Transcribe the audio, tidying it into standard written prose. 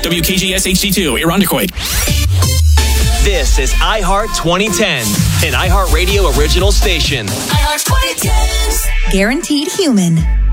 WKGS HD2, Irondequoit. This is iHeart 2010, an iHeartRadio original station. iHeart 2010. Guaranteed human.